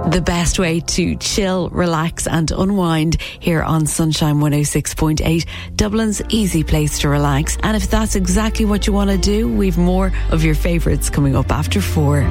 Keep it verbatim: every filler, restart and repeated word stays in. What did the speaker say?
The best way to chill, relax and unwind here on Sunshine one oh six point eight, Dublin's easy place to relax. And if that's exactly what you want to do, we've more of your favourites coming up after four.